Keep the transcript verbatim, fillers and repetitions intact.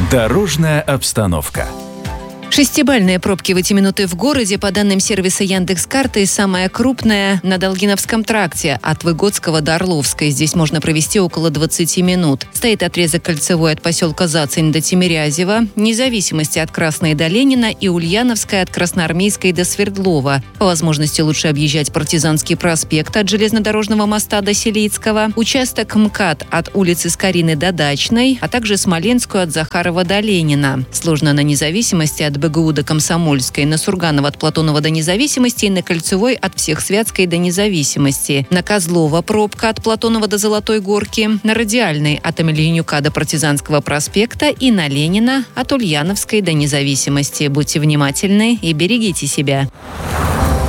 Дорожная обстановка. Шестибальные пробки в эти минуты в городе. По данным сервиса Яндекс.Карты, самая крупная на Долгиновском тракте от Выгодского до Орловской. Здесь можно провести около двадцати минут. Стоит отрезок кольцевой от поселка Зацень до Тимирязева, Независимости от Красной до Ленина и Ульяновской от Красноармейской до Свердлова. По возможности лучше объезжать Партизанский проспект от железнодорожного моста до Селицкого, участок МКАД от улицы Скорины до Дачной, а также Смоленскую от Захарова до Ленина. Сложно на Независимости от БГУ до Комсомольской, на Сурганова от Платонова до Независимости и на Кольцевой от Всехсвятской до Независимости. На Козлова пробка от Платонова до Золотой Горки, на Радиальной от Амельянюка до Партизанского проспекта и на Ленина от Ульяновской до Независимости. Будьте внимательны и берегите себя.